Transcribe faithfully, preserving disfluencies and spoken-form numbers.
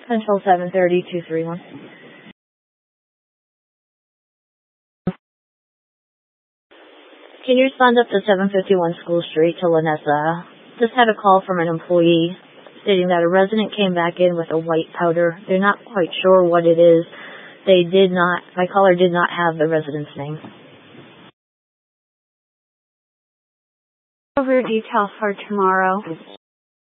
Central seven thirty, two three one. Can you respond up to seven fifty-one School Street to Lanessa? Just had a call from an employee stating that a resident came back in with a white powder. They're not quite sure what it is. They did not, my caller did not have the resident's name. Over details for tomorrow.